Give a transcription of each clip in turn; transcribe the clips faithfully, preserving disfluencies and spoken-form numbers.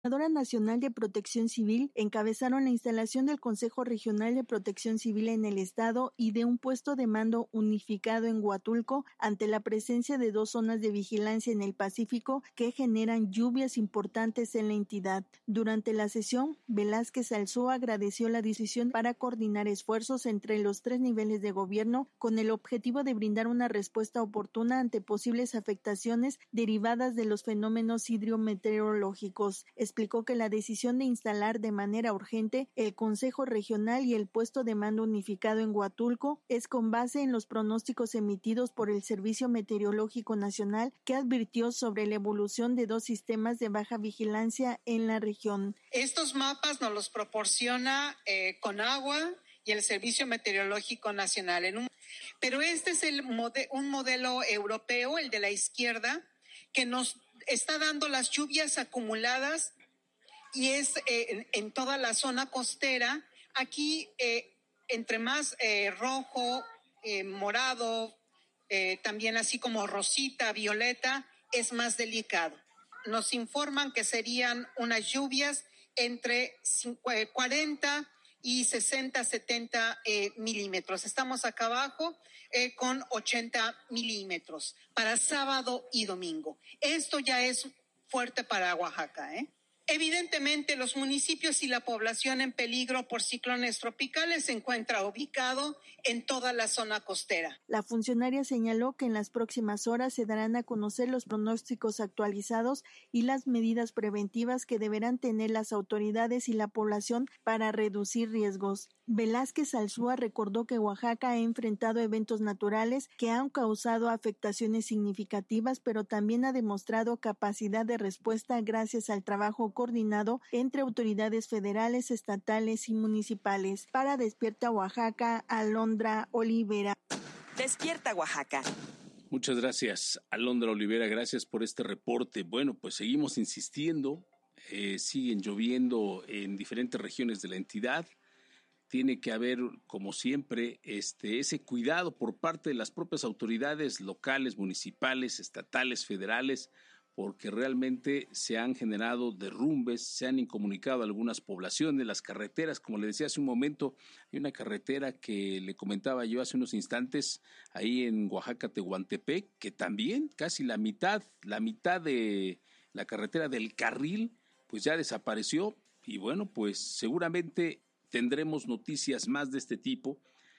La Coordinadora Nacional de Protección Civil encabezaron la instalación del Consejo Regional de Protección Civil en el estado y de un puesto de mando unificado en Huatulco ante la presencia de dos zonas de vigilancia en el Pacífico que generan lluvias importantes en la entidad. Durante la sesión, Velázquez Alzúa agradeció la decisión para coordinar esfuerzos entre los tres niveles de gobierno con el objetivo de brindar una respuesta oportuna ante posibles afectaciones derivadas de los fenómenos hidrometeorológicos. Explicó que la decisión de instalar de manera urgente el Consejo Regional y el puesto de mando unificado en Huatulco es con base en los pronósticos emitidos por el Servicio Meteorológico Nacional, que advirtió sobre la evolución de dos sistemas de baja vigilancia en la región. Estos mapas nos los proporciona eh, Conagua y el Servicio Meteorológico Nacional. En un, pero este es el mode, un modelo europeo, el de la izquierda, que nos está dando las lluvias acumuladas y es eh, en, en toda la zona costera. Aquí, eh, entre más eh, rojo, eh, morado, eh, también así como rosita, violeta, es más delicado. Nos informan que serían unas lluvias entre cuarenta y sesenta, setenta eh, milímetros. Estamos acá abajo eh, con ochenta milímetros para sábado y domingo. Esto ya es fuerte para Oaxaca, ¿eh? Evidentemente, los municipios y la población en peligro por ciclones tropicales se encuentra ubicado en toda la zona costera. La funcionaria señaló que en las próximas horas se darán a conocer los pronósticos actualizados y las medidas preventivas que deberán tener las autoridades y la población para reducir riesgos. Velázquez Alzúa recordó que Oaxaca ha enfrentado eventos naturales que han causado afectaciones significativas, pero también ha demostrado capacidad de respuesta gracias al trabajo coordinado entre autoridades federales, estatales y municipales. Para Despierta Oaxaca, Alondra Olivera. Despierta Oaxaca. Muchas gracias, Alondra Olivera, gracias por este reporte. Bueno, pues seguimos insistiendo, eh, siguen lloviendo en diferentes regiones de la entidad. Tiene que haber, como siempre, este, ese cuidado por parte de las propias autoridades locales, municipales, estatales, federales, porque realmente se han generado derrumbes, se han incomunicado algunas poblaciones, las carreteras, como le decía hace un momento, hay una carretera que le comentaba yo hace unos instantes, ahí en Oaxaca, Tehuantepec, que también casi la mitad, la mitad de la carretera del carril, pues ya desapareció, y bueno, pues seguramente tendremos noticias más de este tipo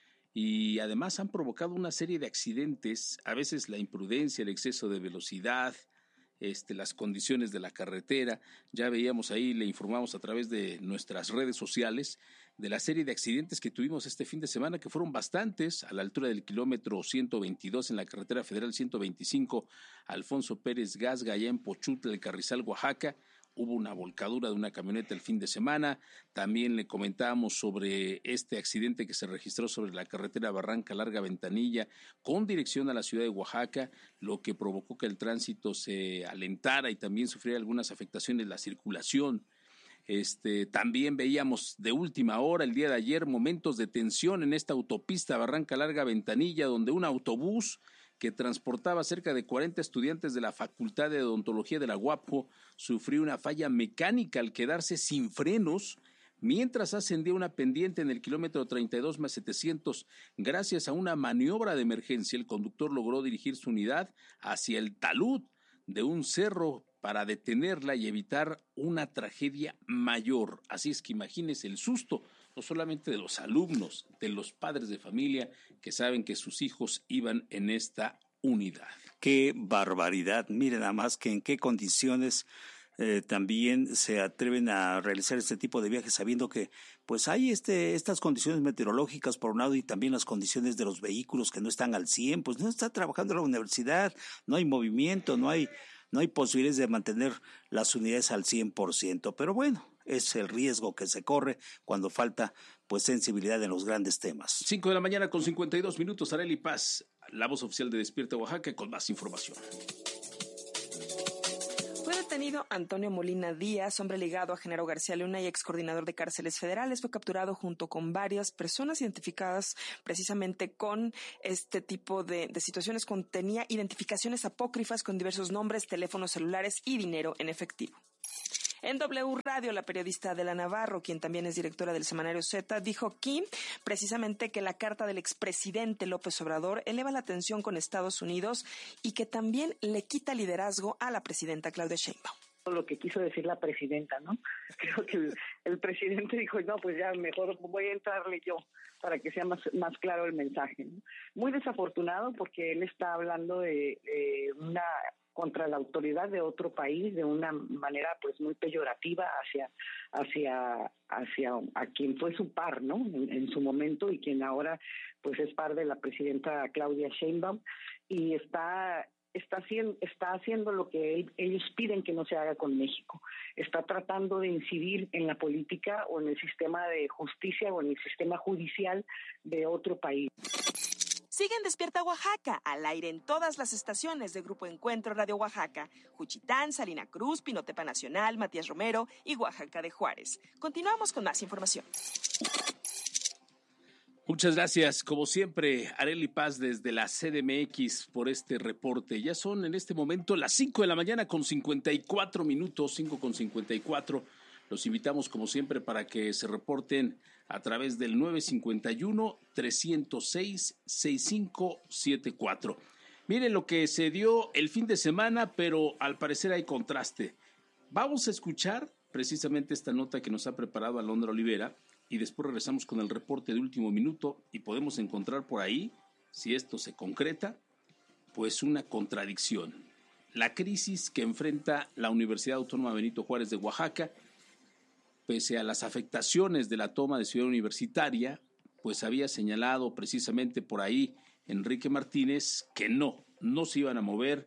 y además han provocado una serie de accidentes, a veces la imprudencia, el exceso de velocidad, este, las condiciones de la carretera. Ya veíamos ahí, le informamos a través de nuestras redes sociales de la serie de accidentes que tuvimos este fin de semana, que fueron bastantes, a la altura del kilómetro ciento veintidós en la carretera federal ciento veinticinco, Alfonso Pérez Gasga, allá en Pochutla, el Carrizal, Oaxaca. Hubo una volcadura de una camioneta el fin de semana. También le comentábamos sobre este accidente que se registró sobre la carretera Barranca Larga Ventanilla con dirección a la ciudad de Oaxaca, lo que provocó que el tránsito se alentara y también sufriera algunas afectaciones la circulación. Este, también veíamos de última hora el día de ayer momentos de tensión en esta autopista Barranca Larga Ventanilla, donde un autobús que transportaba cerca de cuarenta estudiantes de la Facultad de Odontología de la UAPJO sufrió una falla mecánica al quedarse sin frenos mientras ascendía una pendiente en el kilómetro treinta y dos más setecientos. Gracias a una maniobra de emergencia, el conductor logró dirigir su unidad hacia el talud de un cerro para detenerla y evitar una tragedia mayor. Así es que imagínese el susto, no solamente de los alumnos, de los padres de familia que saben que sus hijos iban en esta unidad. ¡Qué barbaridad! Miren nada más que en qué condiciones eh, también se atreven a realizar este tipo de viajes sabiendo que pues hay este estas condiciones meteorológicas por un lado y también las condiciones de los vehículos que no están al cien, pues no está trabajando la universidad, no hay movimiento, no hay no hay posibilidades de mantener las unidades al cien por ciento, pero bueno, es el riesgo que se corre cuando falta pues sensibilidad en los grandes temas. Cinco de la mañana con cincuenta y dos minutos, Arely Paz, la voz oficial de Despierta Oaxaca, con más información. Fue detenido Antonio Molina Díaz, hombre ligado a Genaro García Luna y ex coordinador de cárceles federales. Fue capturado junto con varias personas identificadas precisamente con este tipo de, de situaciones. Contenía identificaciones apócrifas con diversos nombres, teléfonos celulares y dinero en efectivo. En W Radio, la periodista Adela Navarro, quien también es directora del semanario Z, dijo aquí precisamente que la carta del expresidente López Obrador eleva la tensión con Estados Unidos y que también le quita liderazgo a la presidenta Claudia Sheinbaum. Lo que quiso decir la presidenta, ¿no? Creo que el, el presidente dijo, no, pues ya mejor voy a entrarle yo para que sea más, más claro el mensaje, ¿no? Muy desafortunado porque él está hablando de, de una contra la autoridad de otro país de una manera pues muy peyorativa hacia hacia hacia a quien fue su par, ¿no? En, en su momento y quien ahora pues es par de la presidenta Claudia Sheinbaum y está está haciendo, está haciendo lo que él, ellos piden que no se haga con México. Está tratando de incidir en la política o en el sistema de justicia o en el sistema judicial de otro país. Sigue en Despierta Oaxaca, al aire en todas las estaciones de Grupo Encuentro Radio Oaxaca, Juchitán, Salina Cruz, Pinotepa Nacional, Matías Romero y Oaxaca de Juárez. Continuamos con más información. Muchas gracias, como siempre, Arely Paz desde la C D M X por este reporte. Ya son en este momento las cinco de la mañana con cincuenta y cuatro minutos, cinco con cincuenta y cuatro. Los invitamos, como siempre, para que se reporten a través del nueve cinco uno, tres cero seis, seis cinco siete cuatro. Miren lo que se dio el fin de semana, pero al parecer hay contraste. Vamos a escuchar precisamente esta nota que nos ha preparado Alondra Olivera, y después regresamos con el reporte de último minuto y podemos encontrar por ahí, si esto se concreta, pues una contradicción. La crisis que enfrenta la Universidad Autónoma Benito Juárez de Oaxaca, pese a las afectaciones de la toma de Ciudad Universitaria, pues había señalado precisamente por ahí Enrique Martínez que no, no se iban a mover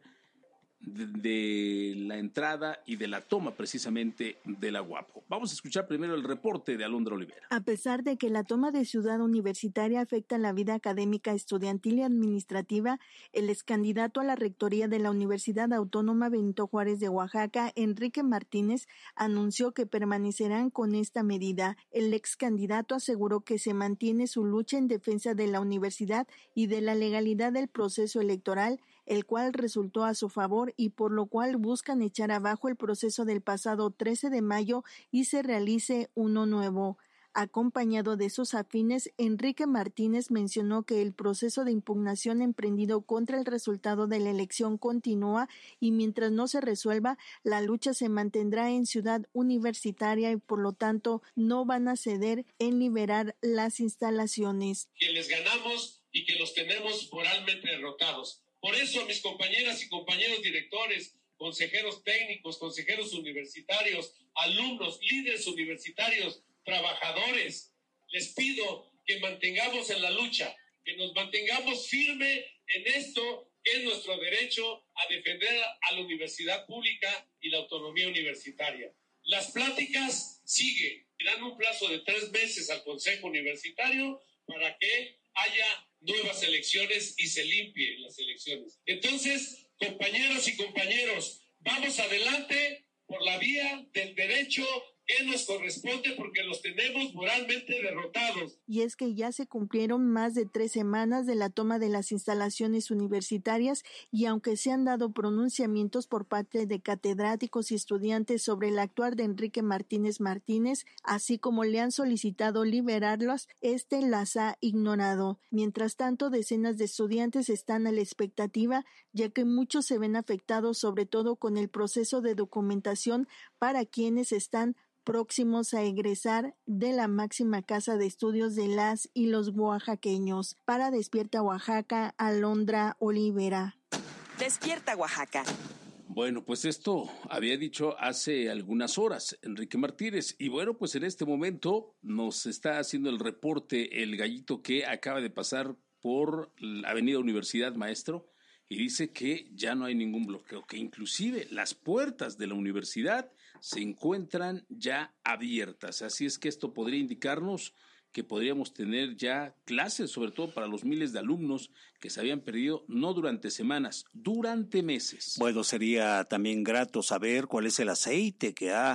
de, de la entrada y de la toma precisamente de la Guapo. Vamos a escuchar primero el reporte de Alondra Olivera. A pesar de que la toma de Ciudad Universitaria afecta la vida académica, estudiantil y administrativa, el excandidato a la rectoría de la Universidad Autónoma Benito Juárez de Oaxaca, Enrique Martínez, anunció que permanecerán con esta medida. El excandidato aseguró que se mantiene su lucha en defensa de la universidad y de la legalidad del proceso electoral, el cual resultó a su favor y por lo cual buscan echar abajo el proceso del pasado trece de mayo y se realice uno nuevo. Acompañado de sus afines, Enrique Martínez mencionó que el proceso de impugnación emprendido contra el resultado de la elección continúa y mientras no se resuelva, la lucha se mantendrá en Ciudad Universitaria y por lo tanto no van a ceder en liberar las instalaciones. Que les ganamos y que los tenemos moralmente derrotados. Por eso, mis compañeras y compañeros directores, consejeros técnicos, consejeros universitarios, alumnos, líderes universitarios, trabajadores, les pido que mantengamos en la lucha, que nos mantengamos firme en esto que es nuestro derecho a defender a la universidad pública y la autonomía universitaria. Las pláticas siguen, dan un plazo de tres meses al Consejo Universitario para que haya nuevas elecciones y se limpien las elecciones. Entonces, compañeros y compañeros, vamos adelante por la vía del derecho que nos corresponde porque los tenemos moralmente derrotados. Y es que ya se cumplieron más de tres semanas de la toma de las instalaciones universitarias y aunque se han dado pronunciamientos por parte de catedráticos y estudiantes sobre el actuar de Enrique Martínez Martínez, así como le han solicitado liberarlos, este las ha ignorado. Mientras tanto, decenas de estudiantes están a la expectativa, ya que muchos se ven afectados sobre todo con el proceso de documentación para quienes están próximos a egresar de la máxima casa de estudios de las y los oaxaqueños. Para Despierta Oaxaca, Alondra Olivera. Despierta Oaxaca. Bueno, pues esto había dicho hace algunas horas Enrique Martínez y bueno, pues en este momento nos está haciendo el reporte el gallito que acaba de pasar por la Avenida Universidad, maestro, y dice que ya no hay ningún bloqueo, que inclusive las puertas de la universidad se encuentran ya abiertas. Así es que esto podría indicarnos que podríamos tener ya clases, sobre todo para los miles de alumnos que se habían perdido no durante semanas, durante meses. Bueno, sería también grato saber cuál es el aceite que ha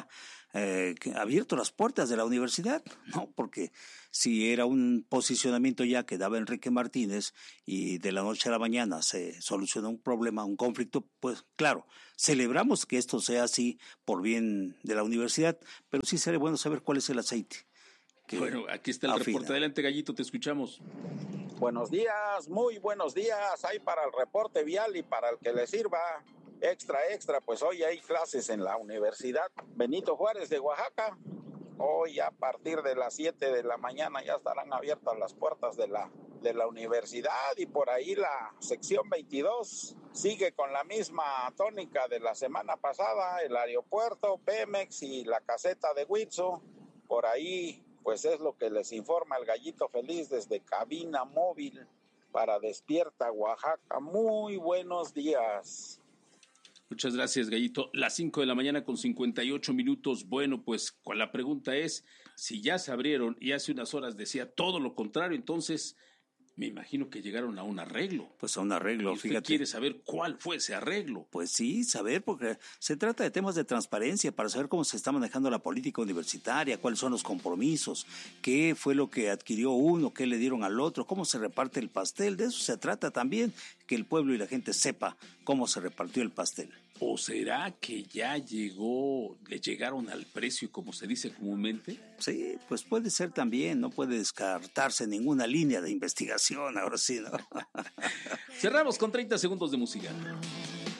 eh, abierto las puertas de la universidad, ¿no? Porque si era un posicionamiento ya que daba Enrique Martínez y de la noche a la mañana se solucionó un problema, un conflicto, pues claro, celebramos que esto sea así por bien de la universidad, pero sí sería bueno saber cuál es el aceite. Bueno, aquí está el afina. reporte. Adelante, Gallito, te escuchamos. Buenos días, muy buenos días. Hay para el reporte vial y para el que le sirva. Extra, extra, pues hoy hay clases en la Universidad Benito Juárez de Oaxaca. Hoy a partir de las siete de la mañana ya estarán abiertas las puertas de la, de la universidad y por ahí la sección veintidós sigue con la misma tónica de la semana pasada, el aeropuerto, Pemex y la caseta de Huitzo. Por ahí pues es lo que les informa el Gallito Feliz desde cabina móvil para Despierta Oaxaca. Muy buenos días. Muchas gracias, Gallito. Las cinco de la mañana con cincuenta y ocho minutos. Bueno, pues la pregunta es, si ya se abrieron y hace unas horas decía todo lo contrario, entonces me imagino que llegaron a un arreglo. Pues a un arreglo, ¿Y usted fíjate. quiere saber cuál fue ese arreglo? Pues sí, saber, porque se trata de temas de transparencia para saber cómo se está manejando la política universitaria, cuáles son los compromisos, qué fue lo que adquirió uno, qué le dieron al otro, cómo se reparte el pastel. De eso se trata también, que el pueblo y la gente sepa cómo se repartió el pastel. ¿O será que ya llegó, le llegaron al precio, como se dice comúnmente? Sí, pues puede ser también, no puede descartarse ninguna línea de investigación, ahora sí, ¿no? Cerramos con treinta segundos de música.